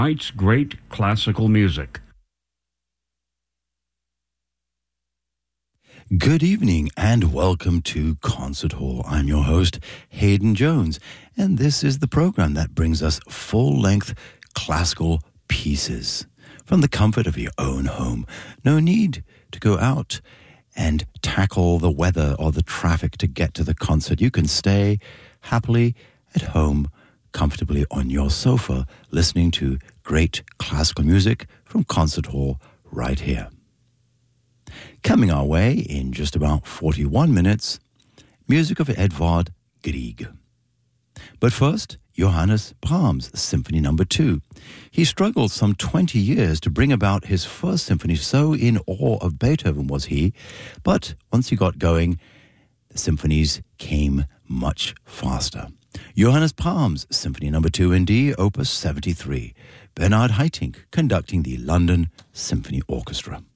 Tonight's great classical music. Good evening and welcome to Concert Hall. I'm your host, Hayden Jones, and this is the program that brings us full-length classical pieces from the comfort of your own home. No need to go out and tackle the weather or the traffic to get to the concert. You can stay happily at home, comfortably on your sofa, listening to great classical music from Concert Hall right here. Coming our way in just about 41 minutes, music of Edvard Grieg. But first, Johannes Brahms' Symphony No. 2. He struggled some 20 years to bring about his first symphony, so in awe of Beethoven was he. But once he got going, the symphonies came much faster. Johannes Brahms' Symphony No. 2 in D, Opus 73. Bernard Haitink conducting the London Symphony Orchestra.